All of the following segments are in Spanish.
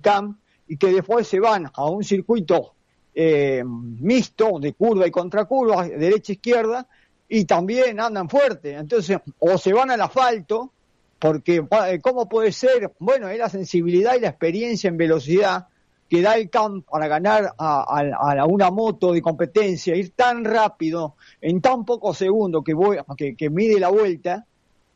CAM y que después se van a un circuito mixto de curva y contracurva, derecha-izquierda, y también andan fuerte. Entonces, o se van al asfalto, porque ¿cómo puede ser? Bueno, es la sensibilidad y la experiencia en velocidad que da el CAM para ganar a una moto de competencia, ir tan rápido, en tan pocos segundos que mide la vuelta,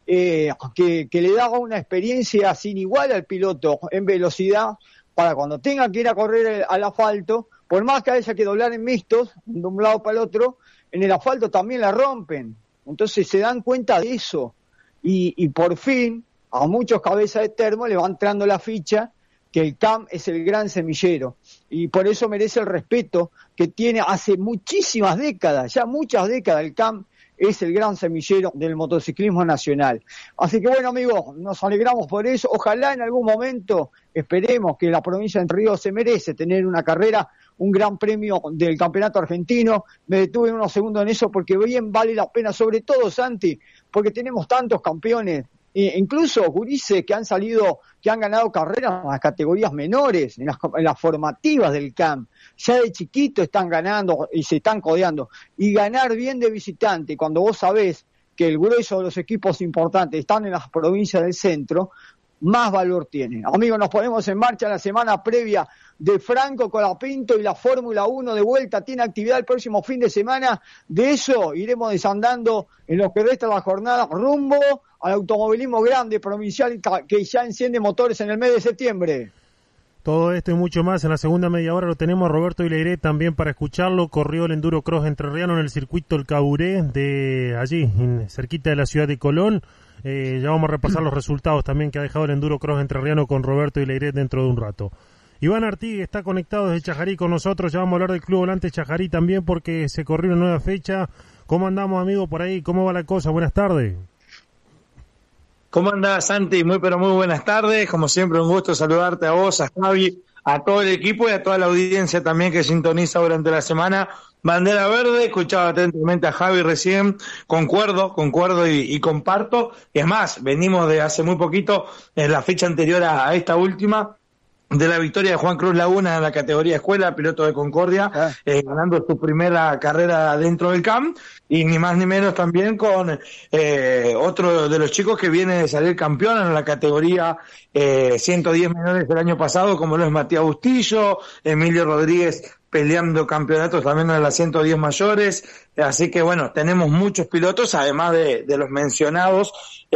que le da una experiencia sin igual al piloto en velocidad, para cuando tenga que ir a correr al asfalto, por más que haya que doblar en mixtos, de un lado para el otro, en el asfalto también la rompen. Entonces se dan cuenta de eso. Y por fin, a muchos cabezas de termo le va entrando la ficha que el CAM es el gran semillero. Y por eso merece el respeto que tiene hace muchísimas décadas, ya muchas décadas el CAM es el gran semillero del motociclismo nacional. Así que bueno, amigos, nos alegramos por eso. Ojalá en algún momento, esperemos que la provincia de Entre Ríos se merece tener una carrera, un gran premio del campeonato argentino. Me detuve unos segundos en eso porque bien vale la pena, sobre todo, Santi, porque tenemos tantos campeones, incluso gurises que han salido, que han ganado carreras en las categorías menores, en las formativas del CAM. Ya de chiquito están ganando y se están codeando. Y ganar bien de visitante, cuando vos sabés que el grueso de los equipos importantes están en las provincias del centro, más valor tiene. Amigos, nos ponemos en marcha la semana previa de Franco Colapinto y la Fórmula 1 de vuelta. Tiene actividad el próximo fin de semana. De eso iremos desandando en lo que resta de la jornada rumbo al automovilismo grande provincial que ya enciende motores en el mes de septiembre. Todo esto y mucho más en la segunda media hora lo tenemos Roberto Vileiré también para escucharlo. Corrió el Enduro Cross entrerriano en el circuito El Caburé de allí, cerquita de la ciudad de Colón. Ya vamos a repasar los resultados también que ha dejado el Enduro Cross entrerriano con Roberto Vileiré dentro de un rato. Iván Artigue está conectado desde Chajarí con nosotros. Ya vamos a hablar del Club Volante Chajarí también porque se corrió una nueva fecha. ¿Cómo andamos, amigo, por ahí? ¿Cómo va la cosa? Buenas tardes. ¿Cómo andás, Santi? Muy buenas tardes. Como siempre, un gusto saludarte a vos, a Javi, a todo el equipo y a toda la audiencia también que sintoniza durante la semana. Bandera Verde, escuchaba atentamente a Javi recién, concuerdo y comparto. Y es más, venimos de hace muy poquito, en la fecha anterior a esta última, de la victoria de Juan Cruz Laguna en la categoría escuela, piloto de Concordia, ganando su primera carrera dentro del CAM, y ni más ni menos también con otro de los chicos que viene de salir campeón en la categoría 110 menores del año pasado, como lo es Matías Bustillo, Emilio Rodríguez peleando campeonatos también en las 110 mayores, así que bueno, tenemos muchos pilotos, además de los mencionados,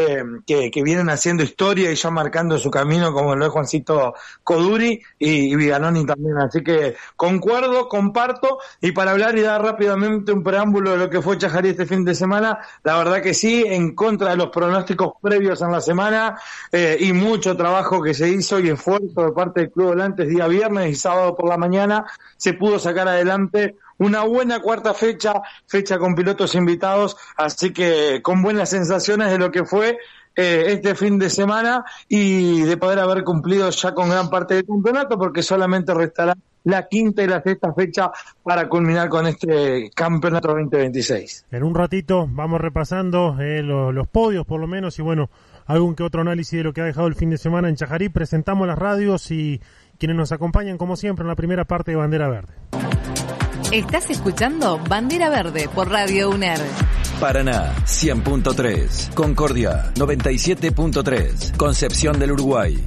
que vienen haciendo historia y ya marcando su camino, como lo es Juancito Coduri y Viganoni también, así que concuerdo, comparto, y para hablar y dar rápidamente un preámbulo de lo que fue Chajarí este fin de semana, la verdad que sí, en contra de los pronósticos previos en la semana, y mucho trabajo que se hizo y esfuerzo de parte del Club Volantes día viernes y sábado por la mañana, se pudo sacar adelante una buena cuarta fecha con pilotos invitados, así que con buenas sensaciones de lo que fue este fin de semana y de poder haber cumplido ya con gran parte del campeonato, porque solamente restará la quinta y la sexta fecha para culminar con este campeonato 2026. En un ratito vamos repasando los podios por lo menos y bueno, algún que otro análisis de lo que ha dejado el fin de semana en Chajarí. Presentamos las radios y quienes nos acompañan como siempre en la primera parte de Bandera Verde. Estás escuchando Bandera Verde por Radio UNER. Paraná 100.3, Concordia 97.3, Concepción del Uruguay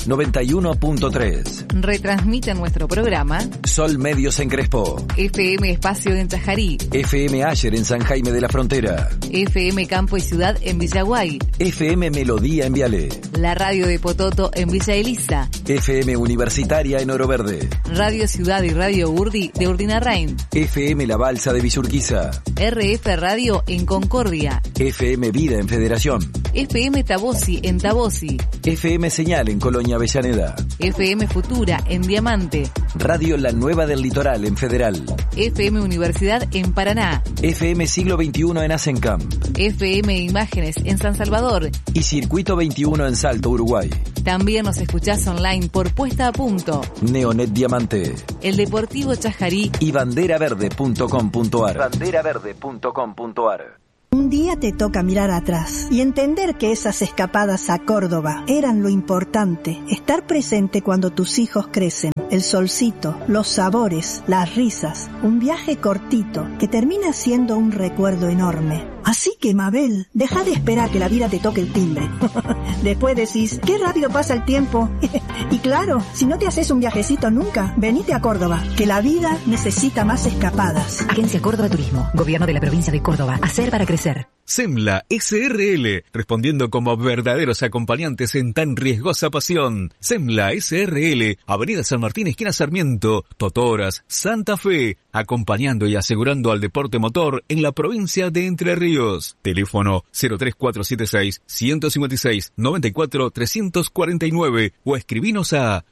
91.3. Retransmite nuestro programa Sol Medios en Crespo, FM Espacio en Chajarí, FM Ayer en San Jaime de la Frontera, FM Campo y Ciudad en Villaguay, FM Melodía en Viale, la radio de Pototo en Villa Elisa, FM Universitaria en Oro Verde, Radio Ciudad y Radio Urdi de Urdinarrain, FM La Balsa de Villurquiza, RF Radio en Concordia, FM Vida en Federación, FM Tabosi en Tabosi, FM Señal en Colonia Avellaneda, FM Futura en Diamante, Radio La Nueva del Litoral en Federal, FM Universidad en Paraná, FM Siglo XXI en Asencamp, FM Imágenes en San Salvador y Circuito 21 en Salto, Uruguay. También nos escuchás online por Puesta a Punto, Neonet Diamante, El Deportivo Chajarí y banderaverde.com.ar. banderaverde.com.ar. Un día te toca mirar atrás y entender que esas escapadas a Córdoba eran lo importante, estar presente cuando tus hijos crecen, el solcito, los sabores, las risas, un viaje cortito que termina siendo un recuerdo enorme. Así que, Mabel, deja de esperar que la vida te toque el timbre. Después decís, qué rápido pasa el tiempo. Y claro, si no te haces un viajecito nunca, venite a Córdoba, que la vida necesita más escapadas. Agencia Córdoba Turismo, Gobierno de la Provincia de Córdoba. Hacer para crecer. SEMLA SRL, respondiendo como verdaderos acompañantes en tan riesgosa pasión. SEMLA SRL, Avenida San Martín, esquina Sarmiento, Totoras, Santa Fe, acompañando y asegurando al deporte motor en la provincia de Entre Ríos. Teléfono 03476-156-94-349 o escribinos a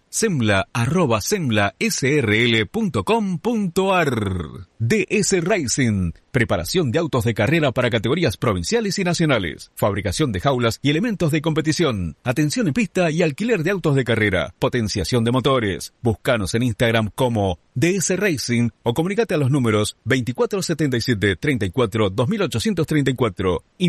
semla@semlasrl.com.ar. DS Racing, preparación de autos de carrera para categorías provinciales y nacionales, fabricación de jaulas y elementos de competición, atención en pista y alquiler de autos de carrera, potenciación de motores. Búscanos en Instagram como DS Racing o comunícate a los números 2477-34-2834 y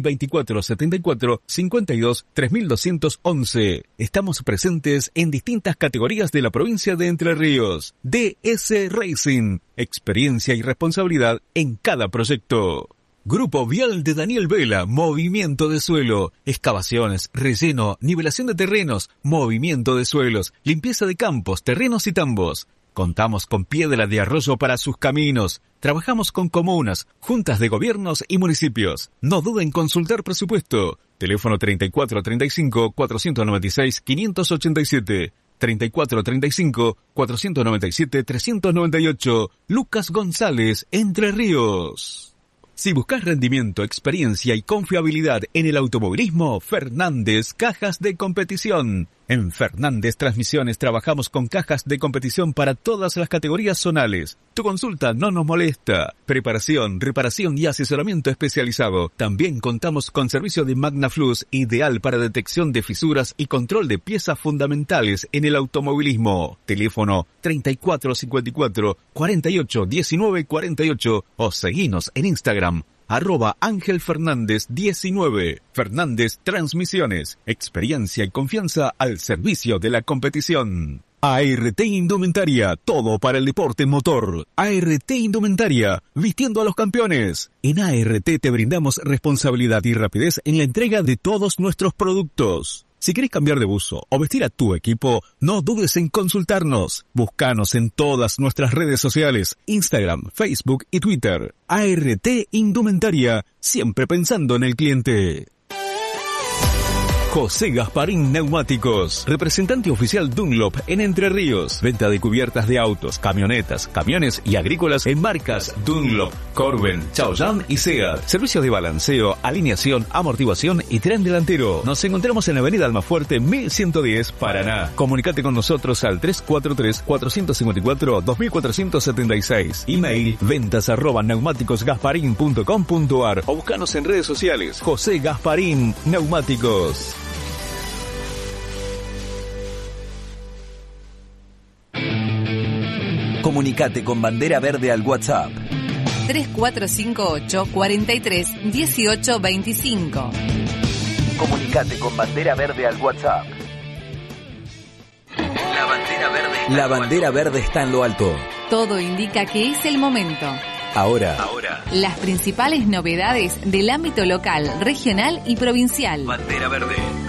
2474-52-32-3211. Estamos presentes en distintas categorías de la provincia de Entre Ríos. DS Racing, experiencia y responsabilidad en cada proyecto. Grupo Vial de Daniel Vela, movimiento de suelo, excavaciones, relleno, nivelación de terrenos, movimiento de suelos, limpieza de campos, terrenos y tambos. Contamos con piedra de arroyo para sus caminos. Trabajamos con comunas, juntas de gobiernos y municipios. No duden en consultar presupuesto. Teléfono 3435-496-587. 3435-497-398. Lucas González, Entre Ríos. Si buscas rendimiento, experiencia y confiabilidad en el automovilismo, Fernández Cajas de Competición. En Fernández Transmisiones trabajamos con cajas de competición para todas las categorías zonales. Tu consulta no nos molesta. Preparación, reparación y asesoramiento especializado. También contamos con servicio de MagnaFlux, ideal para detección de fisuras y control de piezas fundamentales en el automovilismo. Teléfono 3454-481948 o seguinos en Instagram @AngelFernández19. Fernández Transmisiones, experiencia y confianza al servicio de la competición. ART Indumentaria, todo para el deporte motor. ART Indumentaria, vistiendo a los campeones. En ART te brindamos responsabilidad y rapidez en la entrega de todos nuestros productos. Si querés cambiar de buzo o vestir a tu equipo, no dudes en consultarnos. Búscanos en todas nuestras redes sociales, Instagram, Facebook y Twitter. ART Indumentaria, siempre pensando en el cliente. José Gasparín Neumáticos, representante oficial Dunlop en Entre Ríos. Venta de cubiertas de autos, camionetas, camiones y agrícolas en marcas Dunlop, Corben, Chaoyang y Seat. Servicio de balanceo, alineación, amortiguación y tren delantero. Nos encontramos en la avenida Almafuerte 1110, Paraná. Comunicate con nosotros al 343-454-2476. Email ventas@neumáticosgasparin.com.ar o búscanos en redes sociales. José Gasparín Neumáticos. Comunicate con Bandera Verde al WhatsApp 3458 43 18 25. Comunicate con Bandera Verde al WhatsApp. La bandera verde está en lo alto. Todo indica que es el momento. Ahora. Las principales novedades del ámbito local, regional y provincial. Bandera Verde.